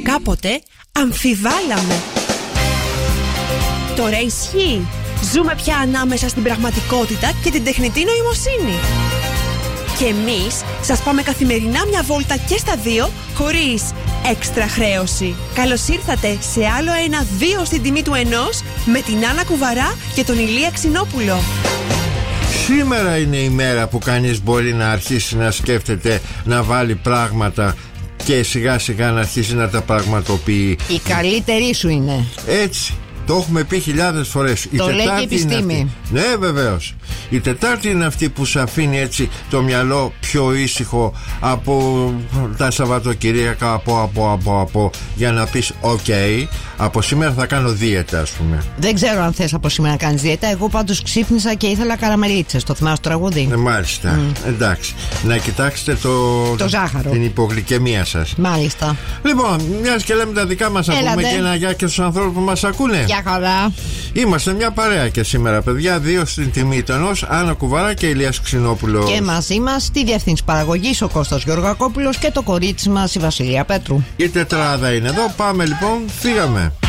κάποτε αμφιβάλαμε. Τώρα ισχύει. Ζούμε πια ανάμεσα στην πραγματικότητα και την τεχνητή νοημοσύνη. Και εμείς σας πάμε καθημερινά μια βόλτα και στα δύο, χωρίς έξτρα χρέωση. Καλώς ήρθατε σε άλλο ένα 2 στην τιμή του 1 με την Άννα Κουβαρά και τον Ηλία Ξινόπουλο. Σήμερα είναι η μέρα που κανείς μπορεί να αρχίσει να σκέφτεται, να βάλει πράγματα και σιγά σιγά να αρχίσει να τα πραγματοποιεί. Η καλύτερη σου είναι. Έτσι. Το έχουμε πει χιλιάδες φορές. Το λέει και η επιστήμη. Ναι, βεβαίως. Η Τετάρτη είναι αυτή που σου αφήνει έτσι το μυαλό πιο ήσυχο από τα Σαββατοκυριακά, από για να πεις ok, από σήμερα θα κάνω δίαιτα, ας πούμε. Δεν ξέρω αν θες από σήμερα να κάνεις δίαιτα. Εγώ πάντως ξύπνησα και ήθελα καραμελίτσες. Το θυμάσαι το τραγούδι? Μάλιστα. Εντάξει. Να κοιτάξετε το ζάχαρο, την υπογλυκαιμία σας. Μάλιστα. Λοιπόν, μιας και λέμε τα δικά μας, να πούμε και ένα γεια και στους ανθρώπους που μας ακούνε. Γεια χαρά. Είμαστε μια παρέα και σήμερα, παιδιά, 2 στην τιμή του 1, Άννα Κουβαρά και Ηλίας Ξινόπουλος. Και μαζί μας στη διευθύνση παραγωγής ο Κώστας Γεωργακόπουλος και το κορίτσι μας η Βασιλεία Πέτρου. Η τετράδα είναι εδώ. Πάμε λοιπόν, φύγαμε.